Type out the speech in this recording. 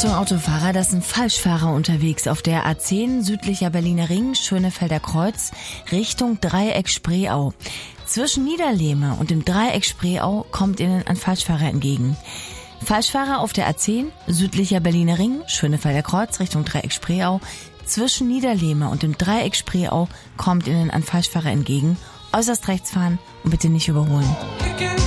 Achtung Autofahrer, das sind Falschfahrer unterwegs auf der A10 südlicher Berliner Ring, Schönefelder Kreuz, Richtung Dreieck Spreeau. Zwischen Niederlehme und dem Dreieck Spreeau kommt Ihnen ein Falschfahrer entgegen. Falschfahrer auf der A10 südlicher Berliner Ring, Schönefelder Kreuz, Richtung Dreieck Spreeau. Zwischen Niederlehme und dem Dreieck Spreeau kommt Ihnen ein Falschfahrer entgegen. Äußerst rechts fahren und bitte nicht überholen.